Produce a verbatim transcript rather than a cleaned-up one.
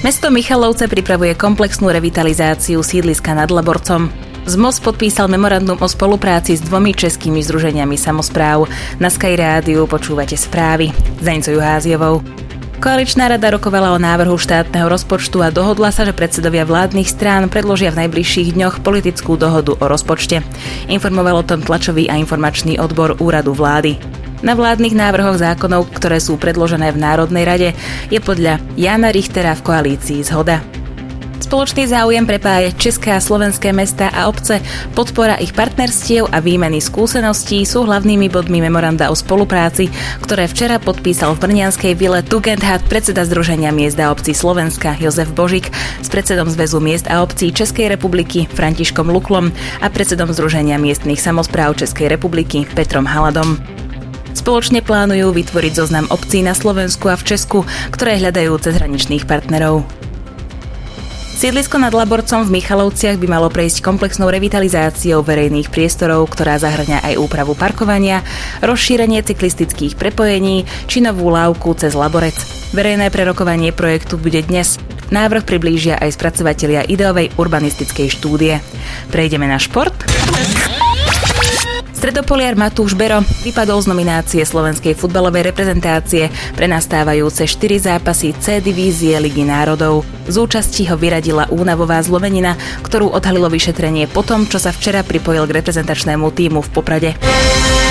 Mesto Michalovce pripravuje komplexnú revitalizáciu sídliska nad Laborcom. zet em o es podpísal memorandum o spolupráci s dvomi českými združeniami samospráv. Na Sky Rádiu počúvate správy s Danicou Juháziovou. Koaličná rada rokovala o návrhu štátneho rozpočtu a dohodla sa, že predsedovia vládnych strán predložia v najbližších dňoch politickú dohodu o rozpočte. Informoval o tom tlačový a informačný odbor úradu vlády. Na vládnych návrhoch zákonov, ktoré sú predložené v Národnej rade, je podľa Jána Richtera v koalícii zhoda. Spoločný záujem prepájať české a slovenské mestá a obce, podpora ich partnerstiev a výmeny skúseností sú hlavnými bodmi memoranda o spolupráci, ktoré včera podpísal v brňanskej vile Tugendhat predseda Združenia miest a obcí Slovenska Jozef Božík s predsedom Zväzu miest a obcí Českej republiky Františkom Luklom a predsedom Združenia miestnych samospráv Českej republiky Petrom Haladom. Spoločne plánujú vytvoriť zoznam obcí na Slovensku a v Česku, ktoré hľadajú cezhraničných partnerov. Sídlisko nad Laborcom v Michalovciach by malo prejsť komplexnou revitalizáciou verejných priestorov, ktorá zahŕňa aj úpravu parkovania, rozšírenie cyklistických prepojení či novú lávku cez Laborec. Verejné prerokovanie projektu bude dnes. Návrh priblížia aj spracovatelia ideovej urbanistickej štúdie. Prejdeme na šport. Stredopoliar Matúš Bero vypadol z nominácie slovenskej futbalovej reprezentácie pre nastávajúce štyri zápasy C divízie Ligy národov. Z účasti ho vyradila únavová zlomenina, ktorú odhalilo vyšetrenie po tom, čo sa včera pripojil k reprezentačnému tímu v Poprade.